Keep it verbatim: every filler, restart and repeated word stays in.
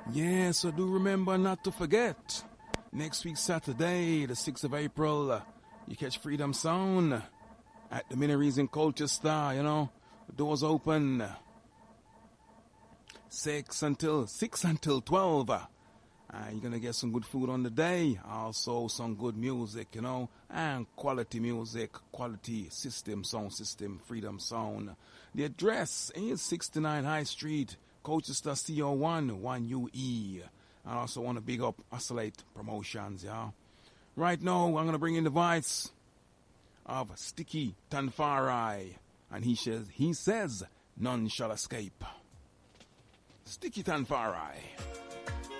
Yeah, so do remember not to forget. Next week, Saturday, the sixth of April, uh, you catch Freedom Sound at the Miniries in Colchester, you know. The doors open six until six until twelve. Uh, you're gonna get some good food on the day, also some good music, you know, and quality music, quality system, sound system, Freedom Sound. The address is sixty-nine High Street, Colchester C O one one U E. I also want to big up Oscillate Promotions, yeah. Right now, I'm gonna bring in the voice of Sticky Tanfarai, and he says, he says, none shall escape. Sticky Tanfarai.